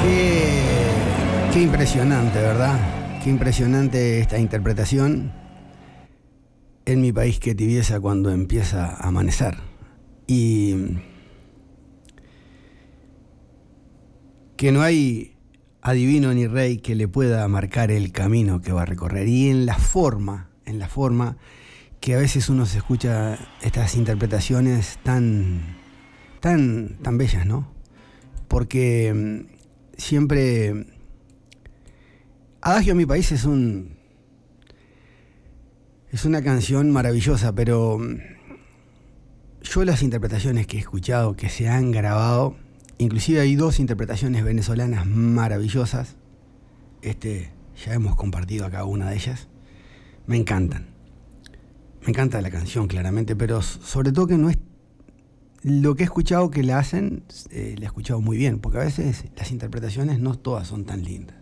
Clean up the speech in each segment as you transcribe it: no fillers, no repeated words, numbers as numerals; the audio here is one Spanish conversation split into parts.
Qué impresionante, ¿verdad? Qué impresionante esta interpretación. En mi país qué tibieza cuando empieza a amanecer. Y que no hay adivino ni rey que le pueda marcar el camino que va a recorrer. Y en la forma que a veces uno se escucha estas interpretaciones tan bellas, ¿no? Porque siempre Adagio en mi país es una canción maravillosa, pero yo las interpretaciones que he escuchado, que se han grabado, inclusive hay 2 interpretaciones venezolanas maravillosas, ya hemos compartido acá una de ellas, me encantan. Me encanta la canción, claramente, pero sobre todo que no es lo que he escuchado que la hacen, la he escuchado muy bien, porque a veces las interpretaciones no todas son tan lindas.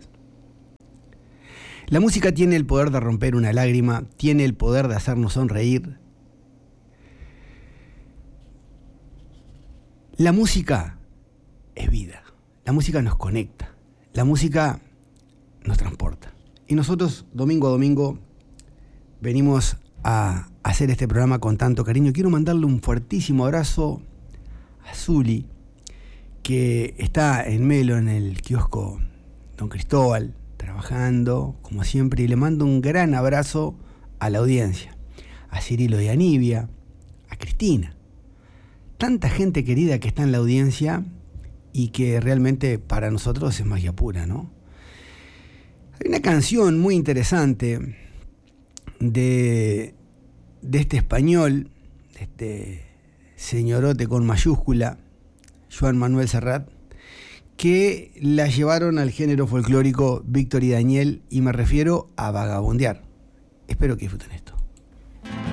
La música tiene el poder de romper una lágrima, tiene el poder de hacernos sonreír. La música es vida, la música nos conecta, la música nos transporta. Y nosotros, domingo a domingo, venimos a hacer este programa con tanto cariño. Quiero mandarle un fuertísimo abrazo a Zuli, que está en Melo, en el kiosco Don Cristóbal, trabajando, como siempre, y le mando un gran abrazo a la audiencia, a Cirilo y a Nibia, a Cristina. Tanta gente querida que está en la audiencia y que realmente para nosotros es magia pura, ¿no? Hay una canción muy interesante de este español, de este señorote con mayúscula, Joan Manuel Serrat, que la llevaron al género folclórico Víctor y Daniel, y me refiero a Vagabundear. Espero que disfruten esto.